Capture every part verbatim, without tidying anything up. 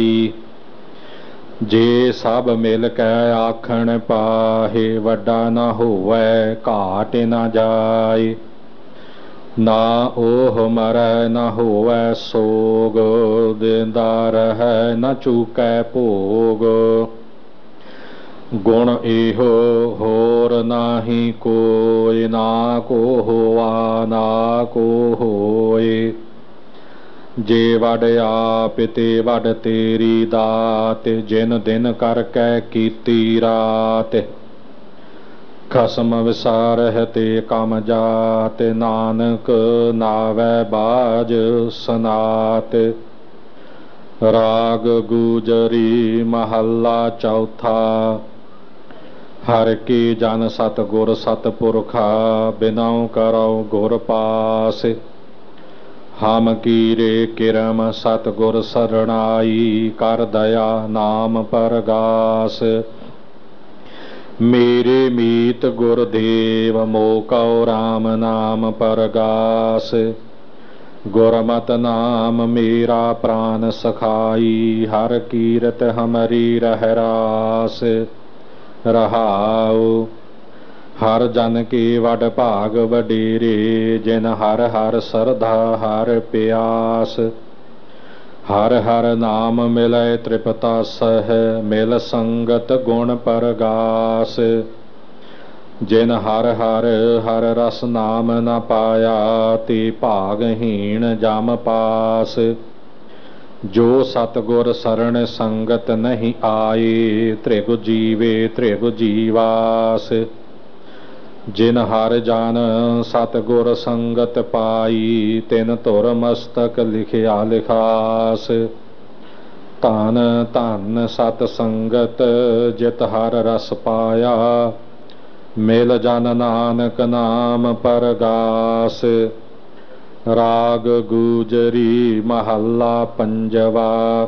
पाई। जे सब मिल कै आखण पाहे, वड्डा न होवै घाट न जाए। ना ओह मरै न होवै सोग, देंदा रहै न चूकै भोग। गुण एहो होर नाही कोय, ना को होवा ना को होए। जे वड आप ते वड तेरी दात, जिन दिन करकै कीती रात। खसम विसारह ते कम जात, नानक नावै बाज सनात। राग गुजरी महला चौथा। हर की जन सतगुर सतपुरखा, बिनौ करौ गुर पास। हम कीरे किरम सतगुर सरणाई, कर दया नाम परगास। मेरे मीत गुरदेव मोकौ राम नाम परगास। गुरमत नाम मेरा प्राण सखाई, हर कीरत हमरी रह रास। रहाओ हर जन के वड भाग वडेरे, जिन हर हर सरधा हर प्यास। हर हर नाम मिलै त्रिपतासह, मिल संगत गुण परगास। जिन हर हर हर रस नाम न पाया, ते भागहीन जम पास। जो सतगुर सरण संगत नहीं आए, त्रिग जीवे त्रिग जीवास। जिन हर जन सतगुर संगत पाई, तिन धुर मस्तक लिखिया लिखास। धन धन सत संगत जित हर रस पाया, मिल जन नानक नाम परगास। राग गुजरी महला पंजवा।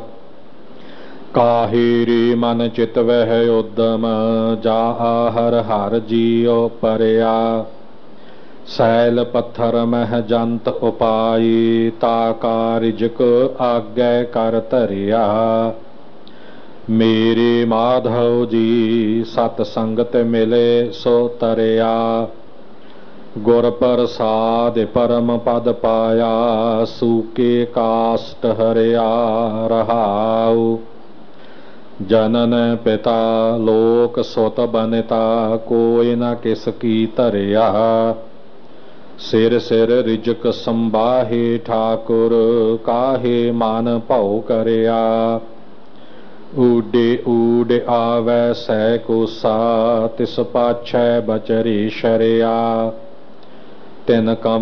काहे रे मन चित वह उद्दम, जा हर हर जियो परया। सैल पत्थर मह जंत उपाई, ताका रिजक आगे कर धरिया। मेरे माधव जी सत संगत मिले सो तरया। गुर प्रसाद परम पद पाया, सूके काष्ट हरिया। रहाऊ जनन पिता लोक सुत बनिता, कोई न किस की धरिया। सिर सिर रिजक संबाहे ठाकुर, काहे मन भौ करया। ऊडे ऊड आवै सै कोसा, तिस पाछै बचरी शरिया। तिन कम